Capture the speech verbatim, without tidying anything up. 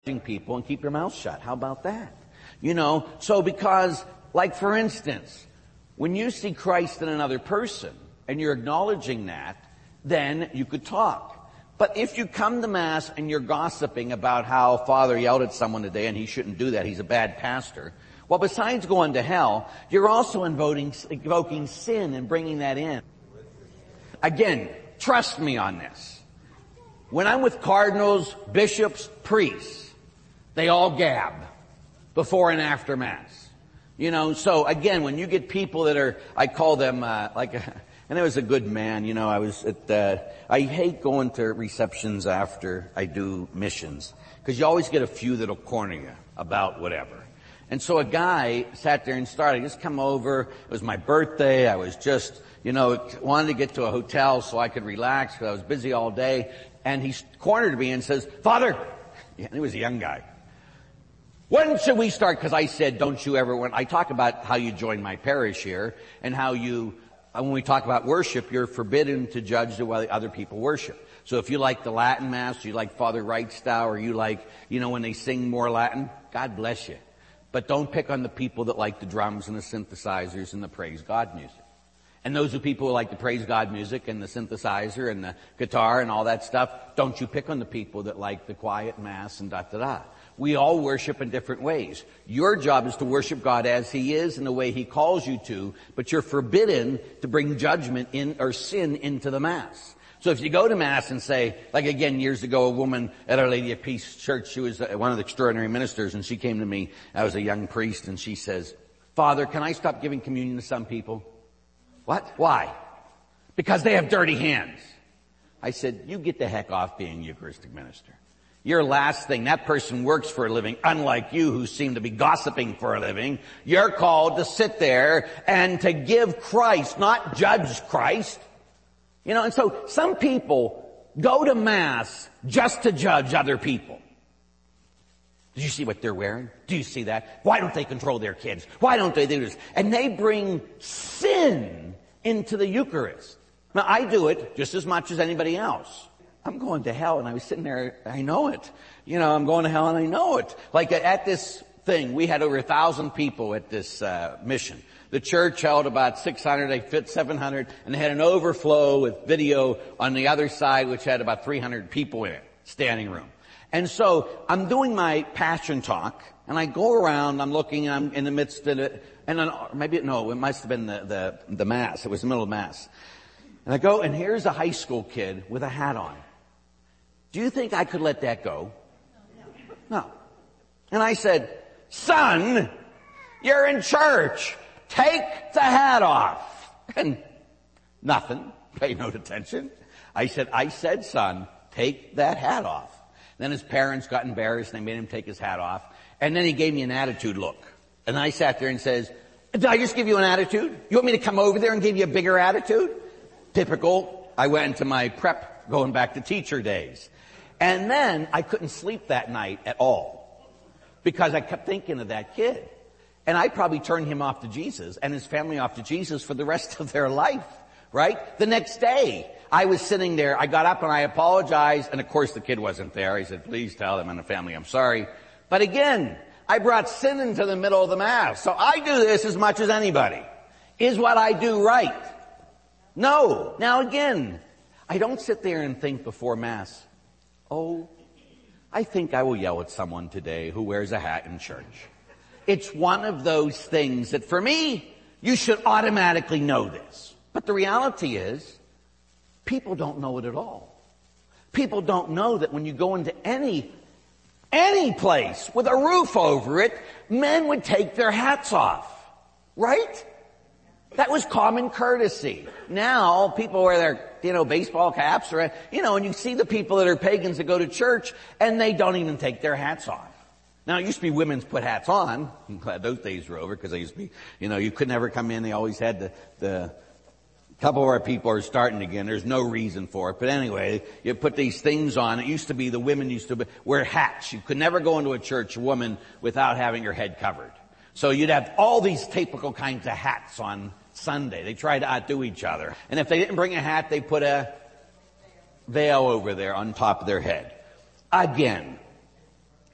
people and keep your mouth shut. How about that? You know, so because, like for instance, when you see Christ in another person and you're acknowledging that, then you could talk. But if you come to Mass and you're gossiping about how Father yelled at someone today and he shouldn't do that, he's a bad pastor, well, besides going to hell, you're also invoking, invoking sin and bringing that in. Again, trust me on this. When I'm with cardinals, bishops, priests, they all gab before and after Mass. You know, so again, when you get people that are, I call them, uh, like, a, and it was a good man, you know, I was at, uh, I hate going to receptions after I do missions, because you always get a few that'll corner you about whatever. And so a guy sat there and started, just come over, it was my birthday, I was just, you know, wanted to get to a hotel so I could relax, because I was busy all day, and he cornered me and says, Father, yeah, he was a young guy, when should we start? Because I said, don't you ever, when I talk about how you join my parish here, and how you, when we talk about worship, you're forbidden to judge the way other people worship. So if you like the Latin Mass, you like Father Wright style, or you like, you know, when they sing more Latin, God bless you. But don't pick on the people that like the drums and the synthesizers and the praise God music. And those are people who like the praise God music and the synthesizer and the guitar and all that stuff. Don't you pick on the people that like the quiet Mass and da-da-da. We all worship in different ways. Your job is to worship God as He is in the way He calls you to, but you're forbidden to bring judgment in or sin into the Mass. So if you go to Mass and say, like again years ago, a woman at Our Lady of Peace Church, she was one of the extraordinary ministers, and she came to me, I was a young priest, and she says, Father, can I stop giving communion to some people? What? Why? Because they have dirty hands. I said, you get the heck off being a Eucharistic minister. Your last thing, that person works for a living, unlike you who seem to be gossiping for a living. You're called to sit there and to give Christ, not judge Christ. You know, and so some people go to Mass just to judge other people. Did you see what they're wearing? Do you see that? Why don't they control their kids? Why don't they do this? And they bring sin into the Eucharist. Now, I do it just as much as anybody else. I'm going to hell, and I was sitting there, I know it. You know, I'm going to hell and I know it. Like at this thing, we had over a thousand people at this uh, mission. The church held about six hundred, they fit seven hundred, and they had an overflow with video on the other side, which had about three hundred people in it, standing room. And so I'm doing my passion talk, and I go around, I'm looking, I'm in the midst of it, and then, maybe, no, it must have been the, the, the Mass. It was the middle of Mass. And I go, and here's a high school kid with a hat on. Do you think I could let that go? No. And I said, son, you're in church. Take the hat off. And nothing. Pay no attention. I said, I said, son, take that hat off. Then his parents got embarrassed and they made him take his hat off. And then he gave me an attitude look. And I sat there and says, did I just give you an attitude? You want me to come over there and give you a bigger attitude? Typical. I went into my prep going back to teacher days. And then I couldn't sleep that night at all because I kept thinking of that kid. And I probably turned him off to Jesus and his family off to Jesus for the rest of their life, right? The next day, I was sitting there, I got up and I apologized, and of course the kid wasn't there. I said, please tell him and the family I'm sorry. But again, I brought sin into the middle of the Mass. So I do this as much as anybody. Is what I do right? No. Now again, I don't sit there and think before Mass, oh, I think I will yell at someone today who wears a hat in church. It's one of those things that for me, you should automatically know this. But the reality is, people don't know it at all. People don't know that when you go into any, any place with a roof over it, men would take their hats off. Right? That was common courtesy. Now, people wear their, you know, baseball caps or, you know, and you see the people that are pagans that go to church and they don't even take their hats off. Now, it used to be women's put hats on. I'm glad those days were over because they used to be, you know, you could never come in. They always had the, the, couple of our people are starting again. There's no reason for it. But anyway, you put these things on. It used to be the women used to wear hats. You could never go into a church, a woman, without having your head covered. So you'd have all these typical kinds of hats on Sunday. They tried to outdo each other. And if they didn't bring a hat, they put a veil over there on top of their head. Again,